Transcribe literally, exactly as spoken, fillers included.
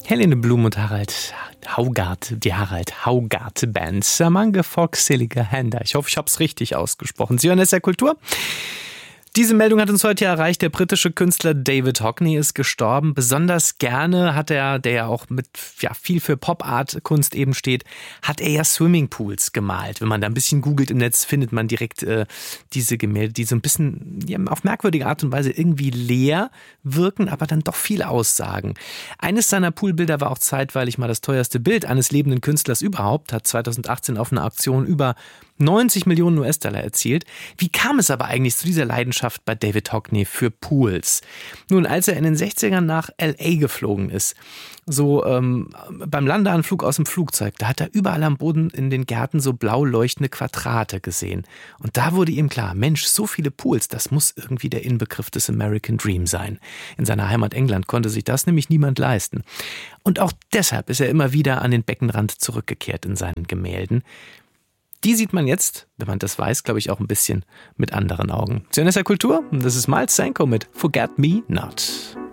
Helene Blum und Harald Haugart, die Harald Haugart Band. Samange Volkselige Hände. Ich hoffe, ich habe es richtig ausgesprochen. Sie hören S R Kultur. Diese Meldung hat uns heute erreicht. Der britische Künstler David Hockney ist gestorben. Besonders gerne hat er, der ja auch mit ja, viel für Pop-Art-Kunst eben steht, hat er ja Swimmingpools gemalt. Wenn man da ein bisschen googelt im Netz, findet man direkt äh, diese Gemälde, die so ein bisschen ja, auf merkwürdige Art und Weise irgendwie leer wirken, aber dann doch viel aussagen. Eines seiner Poolbilder war auch zeitweilig mal das teuerste Bild eines lebenden Künstlers überhaupt, hat zweitausendachtzehn auf einer Auktion über neunzig Millionen U S-Dollar erzielt. Wie kam es aber eigentlich zu dieser Leidenschaft bei David Hockney für Pools? Nun, als er in den sechzigern nach L A geflogen ist, so ähm, beim Landeanflug aus dem Flugzeug, da hat er überall am Boden in den Gärten so blau leuchtende Quadrate gesehen. Und da wurde ihm klar, Mensch, so viele Pools, das muss irgendwie der Inbegriff des American Dream sein. In seiner Heimat England konnte sich das nämlich niemand leisten. Und auch deshalb ist er immer wieder an den Beckenrand zurückgekehrt in seinen Gemälden. Die sieht man jetzt, wenn man das weiß, glaube ich, auch ein bisschen mit anderen Augen. Sie hören S R Kultur, das ist Miles Sanko mit Forget Me Not.